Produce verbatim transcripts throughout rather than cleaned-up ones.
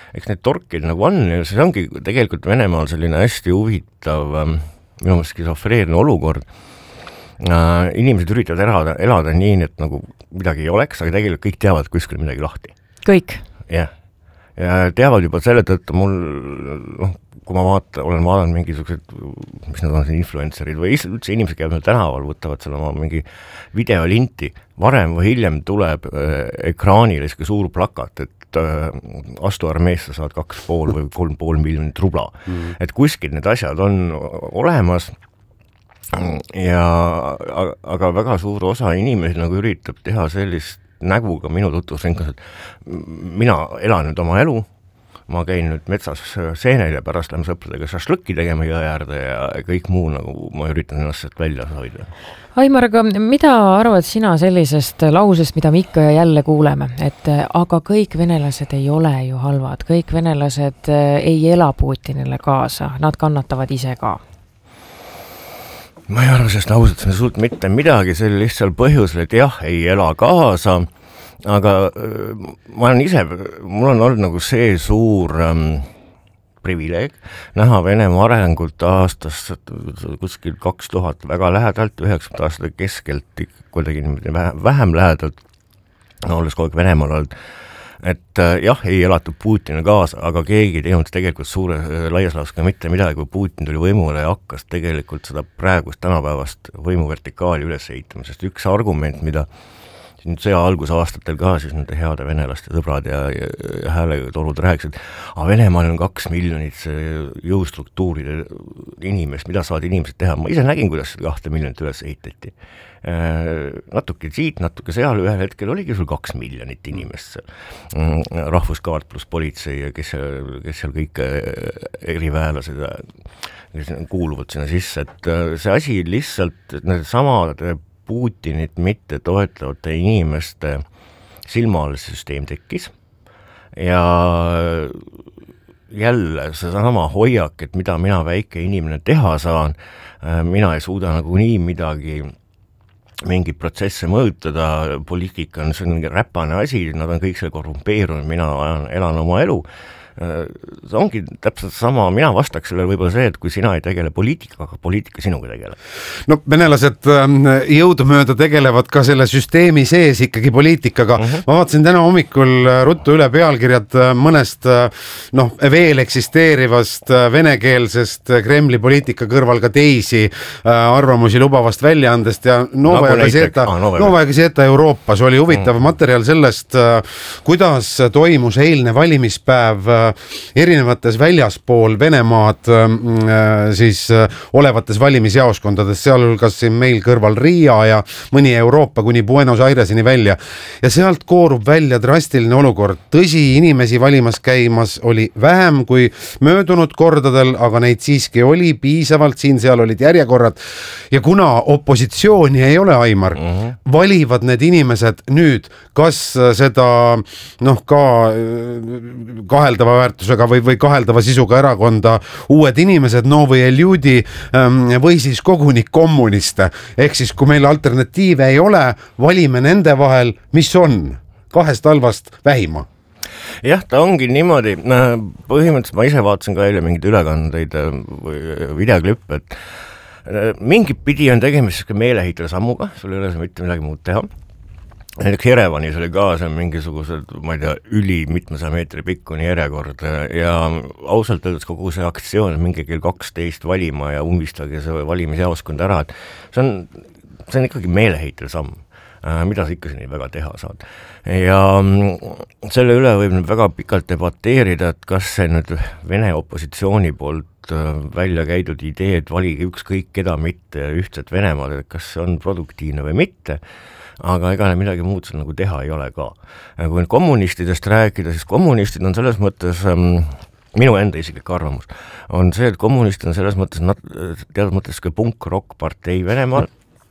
eks need torkid nagu on ja see ongi tegelikult Venemaal selline hästi huvitav minu mõttes skisofreerne olukord. Äh, inimesed üritavad elada, elada nii, et nagu midagi ei oleks, aga tegelikult kõik teavad kuskil midagi lahti. Kõik? Jah. Ja teavad juba selle tõttu mul, noh, kui ma vaata, olen vaadanud mingisugused, mis nad on siin influencerid või üldse inimesed käivad meil tänaval, võtavad selle oma mingi videolinti, varem või hiljem tuleb äh, ekraanile siuke suur plakat, et äh, astu armeesse saad kaks pool või kolm pool miljonit rubla. Mm. Et kuskil need asjad on olemas ja aga väga suur osa inimesi nagu üritab teha sellist näguga minu tutvusringkas, et mina elan nüüd oma elu, ma käin nüüd metsas seenel ja pärast lähen sõpradega šašlõkki tegema jõe äärde ja kõik muu nagu ma üritan ennast sealt välja hoida. Aimar, aga mida arvad sina sellisest lausest, mida me ikka ja jälle kuuleme, et aga kõik venelased ei ole ju halvad, kõik venelased ei ela Putinile kaasa, nad kannatavad ise ka? Ma ei arva sellest ausalt sult mitte midagi, see oli lihtsalt põhjusel, et jah, ei ela kaasa, aga ma olen ise, mul on olnud nagu see suur ähm, privileeg näha Venemaa arengut aastast kuskil kaks tuhat väga lähedalt, üheksakümnendate aastate keskelt kuidagi vähem lähedalt, olles kogu aeg Venemaal olnud. Et jah, ei elatud Putinile kaasa, aga keegi ei teinud tegelikult suure laias lauska mitte midagi, kui Putin tuli võimule ja hakkas tegelikult seda praegust tänapäevast võimuvertikaali üles ehitamisest. Üks argument, mida siin sõja algusaastatel ka siis nende heade venelaste sõbrad ja, ja, ja hääletorud rääkisid, aga Venemaal on kaks miljonit jõustruktuuride inimest, mida saavad inimesed teha. Ma ise nägin, kuidas kahte miljonit üles ehitati. Natuke siit, natuke seal, ühel hetkel oligi sul kaks miljonit inimest rahvuskaart pluss politsei ja kes, kes seal kõik eriväelased kes kuuluvad sinna sisse, et see asi lihtsalt need samade Putinit mitte toetlevate inimeste silmaal süsteem tekkis ja jälle see sama hoiak, et mida mina väike inimene teha saan, mina ei suuda nagu nii midagi mingi protsesse mõjutada, poliitika on see räpane asi, nad on kõik selle korrumpeerunud, mina elan oma elu. See ongi täpselt sama, mina vastaks sellele võib-olla see, et kui sina ei tegele poliitikaga, aga poliitika sinuga tegele. No venelased jõudumööda tegelevad ka selle süsteemi sees ikkagi poliitikaga. Uh-huh. Ma vaatasin täna hommikul ruttu üle pealkirjad mõnest noh, veel eksisteerivast venekeelsest Kremli poliitika kõrval ka teisi arvamusi lubavast väljaandest ja Nova ja Gazeta, ah, Nova ja Gazeta Euroopas oli huvitav uh-huh. materjal sellest, kuidas toimus eilne valimispäev erinevates väljaspool Venemaad siis olevates valimisjaoskondades, sealhulgas siin meil kõrval Riia ja mõni Euroopa kuni Buenos Airesini välja. Ja sealt koorub välja drastiline olukord. Tõsi, inimesi valimas käimas oli vähem kui möödunud kordadel, aga neid siiski oli piisavalt, siin seal olid järjekorrad. Ja kuna opositsiooni ei ole, Aimar, uh-huh. valivad need inimesed nüüd, kas seda noh ka kaheldava väärtusega või, või kaheldava sisuga erakonda uued inimesed, Novi Eljudi või siis koguni kommuniste. Ehk siis, kui meil alternatiive ei ole, valime nende vahel, mis on kahest halvast vähima. Jah, ta ongi niimoodi. Põhimõtteliselt ma ise vaatasin ka eile mingeid ülekandeid või videoklippe, et mingi pidi on tegemist meelehitele sammuga, sul ei ole mitte midagi muud teha. Näiteks Jerevanis oli ka see mingisugused, ma ei tea, üli mitmesaja meetri pikkuni järjekord ja ausalt öeldes kogu see aktsioon, mingi kell kaksteist valima ja umistage see valimisjaoskond ära, et see on, see on ikkagi meeleheitel samm, mida sa ikka siin väga teha saad. Ja selle üle võib nüüd väga pikalt debateerida, et kas see nüüd Vene opositsiooni poolt välja käidud idee, et valige ükskõik keda mitte ühtset Venemaad, et kas see on produktiivne või mitte, aga ega midagi muud seal nagu teha ei ole ka. Kui nüüd kommunistidest rääkida, siis kommunistid on selles mõttes, minu enda isiklik arvamus, on see, et kommunistid on selles mõttes, teatud mõttes ka punk-rock partei Venemaal,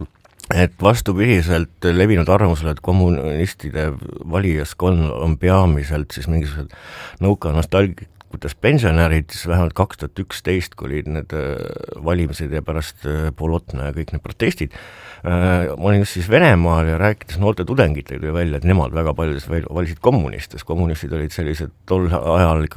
et vastupidiselt levinud arvamusele, et kommunistide valijaskond on peamiselt siis mingisugused nõuka nostalgikutes pensionärid, siis vähemalt kaks tuhat üksteist, kui olid need valimised ja pärast Polotna ja kõik need protestid, ma olin just siis Venemaal ja rääkides noolte tudengitega välja, et nemad väga paljudes valisid kommunistes. Kommunistid olid sellised tol ajal